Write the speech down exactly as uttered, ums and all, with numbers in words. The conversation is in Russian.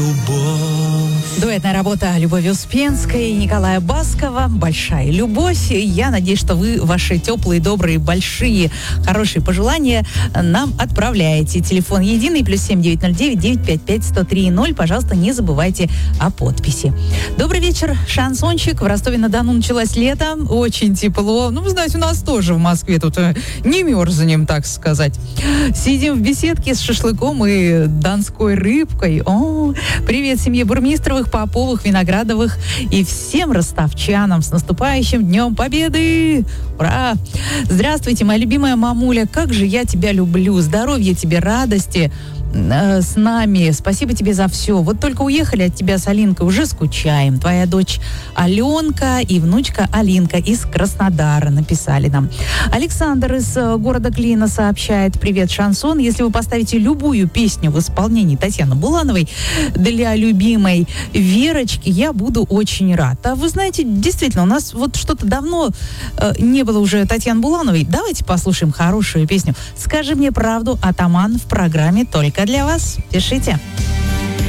Дуэтная работа Любови Успенской и Николая Баскова «Большая любовь». Я надеюсь, что вы ваши теплые, добрые, большие, хорошие пожелания нам отправляете. Телефон единый, плюс семь девятьсот девять девять пять пять сто три ноль. Пожалуйста, не забывайте о подписи. Добрый вечер, шансончик. В Ростове-на-Дону началось лето. Очень тепло. Ну, вы знаете, у нас тоже в Москве тут не мерзнем, так сказать. Сидим в беседке с шашлыком и донской рыбкой. О, привет семье Бурмистровых, Поповых, Виноградовых и всем ростовчанам с наступающим Днем Победы! Ура! Здравствуйте, моя любимая мамуля, как же я тебя люблю! Здоровья тебе, радости э, с нами. Спасибо тебе за все. Вот только уехали от тебя с Алинкой, уже скучаем. Твоя дочь Аленка и внучка Алинка из Краснодара написали нам. Александр из э, города Клина сообщает: привет, шансон. Если вы поставите любую песню в исполнении Татьяны Булановой для любимой Верочки, я буду очень рад. А вы знаете, действительно, у нас вот что-то давно э, не было уже Татьяны Булановой. Давайте послушаем хорошую песню «Скажи мне правду», Атаман в программе «Только для вас». Пишите.